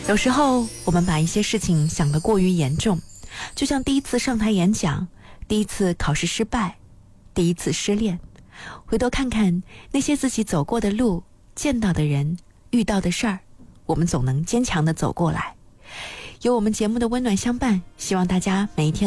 有时候我们把一些事情想得过于严重，就像第一次上台演讲，第一次考试失败，第一次失恋，回头看看那些自己走过的路，见到的人，遇到的事儿，我们总能坚强地走过来。有我们节目的温暖相伴，希望大家每一天